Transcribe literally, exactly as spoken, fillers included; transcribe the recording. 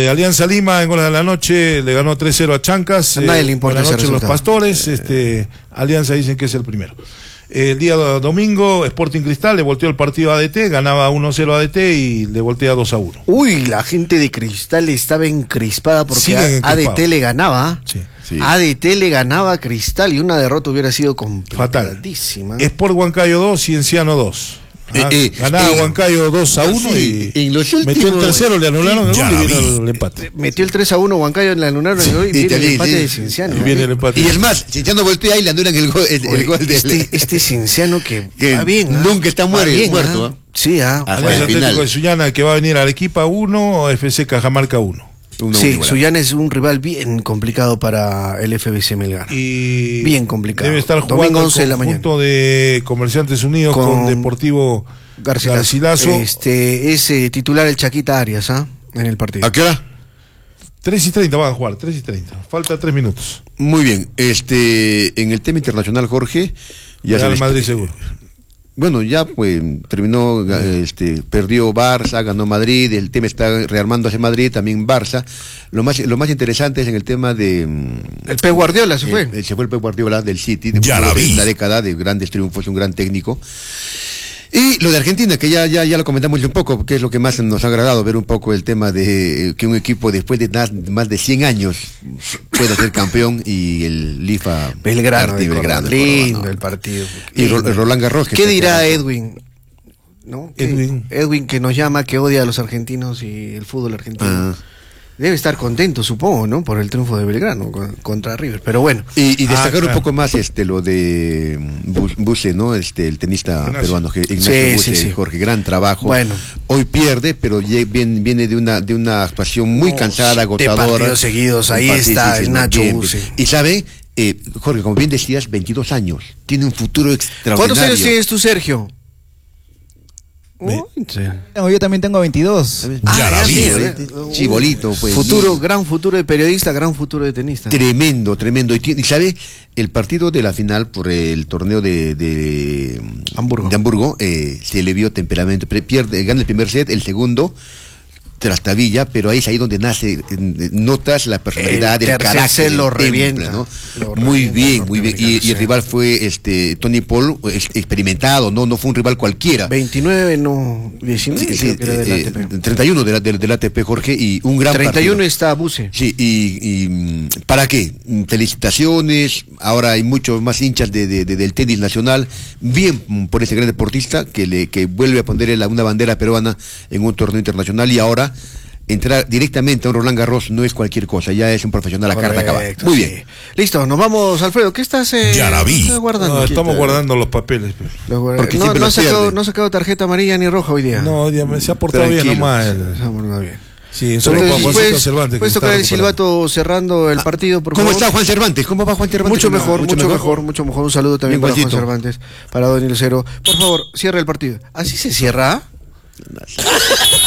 Eh, Alianza Lima en horas de la noche le ganó tres cero a Chancas. A nadie le importa esa ese noche los resultado. Pastores. Este, Alianza dicen que es el primero. El día domingo, Sporting Cristal le volteó el partido a A D T, ganaba uno cero a A D T y le voltea dos a uno. Uy, la gente de Cristal estaba encrispada porque Siguen a- encrispados. A D T le ganaba. Sí. Sí. A D T le ganaba a Cristal y una derrota hubiera sido complicadísima. Sport Huancayo dos, Cienciano dos. Ah, Eh, eh, ganaba eh, Huancayo dos a uno sí, y en los metió el últimos- tercero, le anularon el Ya gol y la vino vi. el empate. Metió el tres a uno Huancayo en la lunar Sí, y y viene el también, empate sí. de Cienciano. Y viene el empate. Y es más, si ya no voltea y le anulan el gol, el, el Oye, gol de este, este Cienciano que, que va bien, ¿ah? nunca está Va muerto, bien, muerto, ¿ah? ¿ah? Sí, ah. Hasta Alianza el final. Atlético de Sullana que va a venir a Arequipa uno, F C Cajamarca uno. Uno, Sí, uno, Sullana es un rival bien complicado para el F B C Melgar. Y Bien complicado. Debe estar Domingo jugando el once de la mañana. conjunto de Comerciantes Unidos con, Con Deportivo Garcilaso. Garcilaso. Este, es eh, titular el Chaquita Arias, ¿ah? En el partido. ¿A qué hora? tres y treinta van a jugar, tres y treinta. Falta tres minutos. Muy bien, este, en el tema internacional, Jorge, ya Real se Madrid des- seguro. Bueno, ya pues terminó, este, perdió Barça, ganó Madrid, el tema está rearmando hacia Madrid, también Barça. Lo más, lo más interesante es en el tema de mm, El Pep Guardiola se el- fue. el- se fue el Pep Guardiola del City, de Ya la vi. una década de grandes triunfos, un gran técnico. Y lo de Argentina, que ya, ya, ya lo comentamos un poco, que es lo que más nos ha agradado, ver un poco el tema de eh, que un equipo después de más, más de cien años pueda ser campeón y el Lifa Belgrano, Arte de Belgrano, Córdoba. Lindo ¿no? el partido. Y Ro- Roland Garros. que ¿Qué está dirá quedando. Edwin? ¿No? ¿Qué- Edwin. Edwin que nos llama, que odia a los argentinos y el fútbol argentino. Ah. Debe estar contento, supongo, ¿no? Por el triunfo de Belgrano con- contra River. Pero bueno. Y, y destacar Ah, claro. un poco más este lo de Bu- Buse, ¿no? Este el tenista Ignacio. peruano, que Ignacio Sí, Buse, sí, sí. Jorge, gran trabajo. Bueno. Hoy pierde, pero lle- viene, viene de una de una actuación muy No, cansada, siete agotadora. partidos seguidos, ahí Un par- sí, está sí, sí, el no, Nacho bien, Buse. bien. Y sabe, eh, Jorge, como bien decías, veintidós años, tiene un futuro extraordinario. ¿Cuántos años tienes tú, Sergio? Ve- Uy, sí. No, yo también tengo veintidós. Ah, Ya la ya vi, sí, ¿eh? ¿eh? Chibolito, pues. Futuro, gran futuro de periodista, gran futuro de tenista. Tremendo, tremendo. Y, ti- y sabe, el partido de la final por el torneo de, de Hamburgo. de Hamburgo eh, se le vio temperamento. Pre- Pierde, gana el primer set, el segundo trastabilla, pero ahí es ahí donde nace, eh, notas la personalidad, El el, tercer carácter, set lo el temple, revienta. ¿no? Lo Muy revienta bien, muy bien. Y, y el norteamericano, rival fue este Tony Paul, es- experimentado, no, no fue un rival cualquiera. veintinueve, no, diecinueve. Sí, sí, creo que era del eh, A T P. treinta y uno de la- del del A T P, Jorge, y un gran treinta y uno partido. está Buse. Sí, y, y, mm, ¿para qué? Mm, Felicitaciones, ahora hay muchos más hinchas de, de- de- del tenis nacional, bien mm, por ese gran deportista que le que vuelve a poner la- una bandera peruana en un torneo internacional y ahora entrar directamente a un Roland Garros no es cualquier cosa, ya es un profesional a carta acabada. Correcto, Muy sí. bien. Listo, nos vamos, Alfredo. ¿Qué estás eh, Ya la vi. qué estás guardando? No, estamos está. guardando los papeles. pero- Lo guarda- Porque no, siempre no ha los sacado, pierde. no ha sacado tarjeta amarilla ni roja hoy día. No, ya me- se ha portado bien Tranquilo. nomás. Se el- ha portado bien. Sí, solo Entonces, para Juancito puedes- Cervantes. que puedes se está tocar el recuperando. silbato cerrando el partido, por ¿Cómo favor. está Juan Cervantes? ¿Cómo va Juan Cervantes? Mucho mejor, mucho, mejor. mejor, mucho mejor. Un saludo también Bien, para Juan Juancito. Cervantes, para Don Lucero. Por favor, cierre el partido. ¿Así se cierra?